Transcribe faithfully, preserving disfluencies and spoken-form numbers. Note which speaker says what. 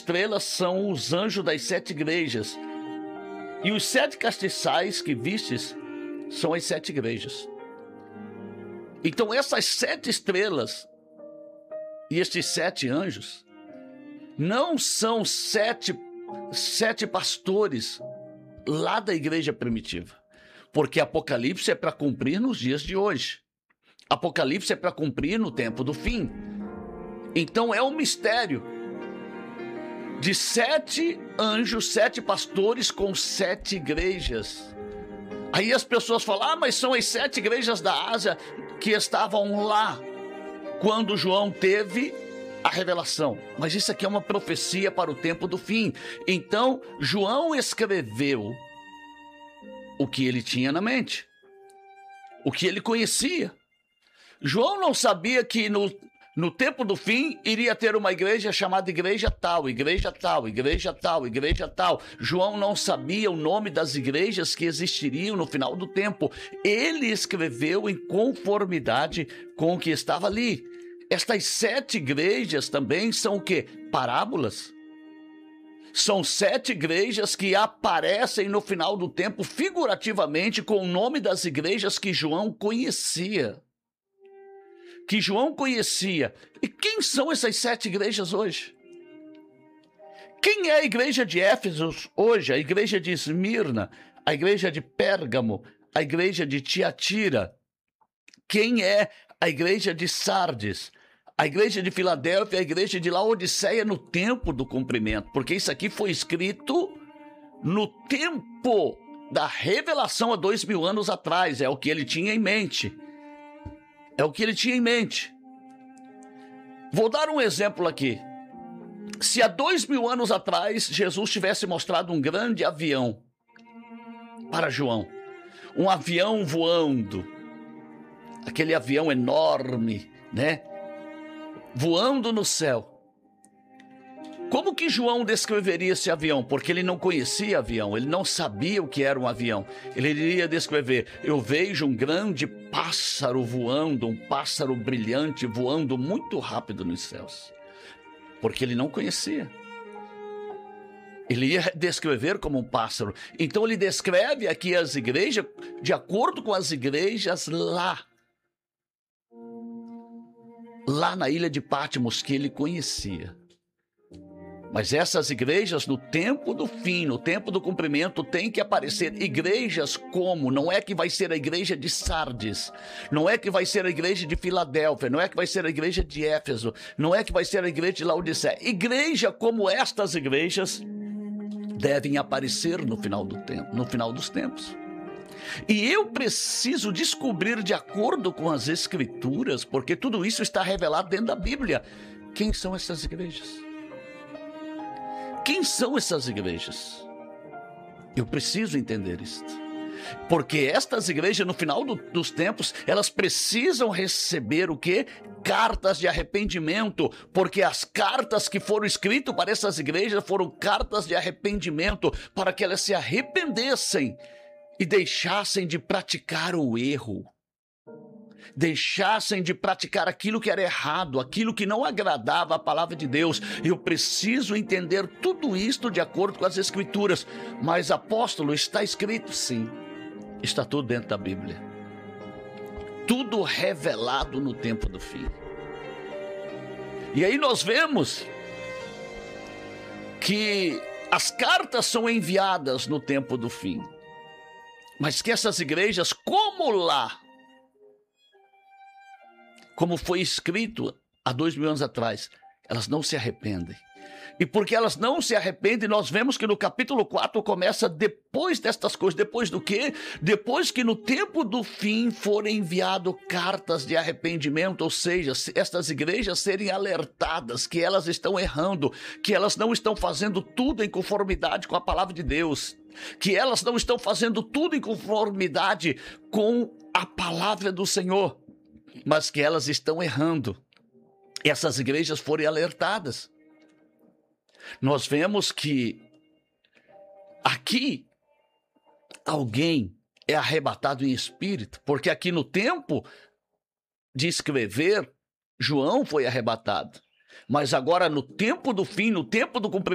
Speaker 1: estrelas são os anjos das sete igrejas. E os sete castiçais que vistes são as sete igrejas. Então essas sete estrelas e estes sete anjos não são sete, sete pastores lá da igreja primitiva. Porque Apocalipse é para cumprir nos dias de hoje. Apocalipse é para cumprir no tempo do fim. Então é um mistério de sete anjos, sete pastores com sete igrejas. Aí as pessoas falam, ah, mas são as sete igrejas da Ásia que estavam lá quando João teve a revelação. Mas isso aqui é uma profecia para o tempo do fim. Então, João escreveu o que ele tinha na mente, o que ele conhecia. João não sabia que no, no tempo do fim iria ter uma igreja chamada igreja tal, igreja tal, igreja tal, igreja tal. João não sabia o nome das igrejas que existiriam no final do tempo. Ele escreveu em conformidade com o que estava ali. Estas sete igrejas também são o quê? Parábolas. São sete igrejas que aparecem no final do tempo figurativamente com o nome das igrejas que João conhecia. Que João conhecia. E quem são essas sete igrejas hoje? Quem é a igreja de Éfeso hoje? A igreja de Esmirna, a igreja de Pérgamo, a igreja de Tiatira? Quem é a igreja de Sardes? A igreja de Filadélfia, a igreja de Laodiceia no tempo do cumprimento, porque isso aqui foi escrito no tempo da revelação há dois mil anos atrás, é o que ele tinha em mente. É o que ele tinha em mente. Vou dar um exemplo aqui. Se há dois mil anos atrás Jesus tivesse mostrado um grande avião para João, um avião voando, aquele avião enorme, né? Voando no céu. Como que João descreveria esse avião? Porque ele não conhecia avião, ele não sabia o que era um avião. Ele iria descrever, eu vejo um grande pássaro voando, um pássaro brilhante voando muito rápido nos céus. Porque ele não conhecia. Ele ia descrever como um pássaro. Então ele descreve aqui as igrejas de acordo com as igrejas lá. Lá na ilha de Patmos, que ele conhecia. Mas essas igrejas, no tempo do fim, no tempo do cumprimento, tem que aparecer igrejas como? Não é que vai ser a igreja de Sardes, não é que vai ser a igreja de Filadélfia, não é que vai ser a igreja de Éfeso, não é que vai ser a igreja de Laodiceia. Igreja como estas igrejas devem aparecer no final do tempo, no final dos tempos. E eu preciso descobrir, de acordo com as Escrituras, porque tudo isso está revelado dentro da Bíblia, quem são essas igrejas? Quem são essas igrejas? Eu preciso entender isto. Porque estas igrejas, no final do, dos tempos, elas precisam receber o quê? Cartas de arrependimento, porque as cartas que foram escritas para essas igrejas foram cartas de arrependimento, para que elas se arrependessem e deixassem de praticar o erro, deixassem de praticar aquilo que era errado, aquilo que não agradava à palavra de Deus. Eu preciso entender tudo isto de acordo com as Escrituras. Mas, apóstolo, está escrito? Sim, está tudo dentro da Bíblia. Tudo revelado no tempo do fim. E aí nós vemos que as cartas são enviadas no tempo do fim. Mas que essas igrejas, como lá, como foi escrito há dois mil anos atrás, elas não se arrependem. E porque elas não se arrependem, nós vemos que no capítulo quatro começa depois destas coisas. Depois do quê? Depois que no tempo do fim forem enviadas cartas de arrependimento, ou seja, estas igrejas serem alertadas que elas estão errando, que elas não estão fazendo tudo em conformidade com a palavra de Deus, que elas não estão fazendo tudo em conformidade com a palavra do Senhor, mas que elas estão errando. Essas igrejas forem alertadas. Nós vemos que aqui alguém é arrebatado em espírito, porque aqui no tempo de escrever, João foi arrebatado. Mas agora no tempo do fim, no tempo do cumprimento,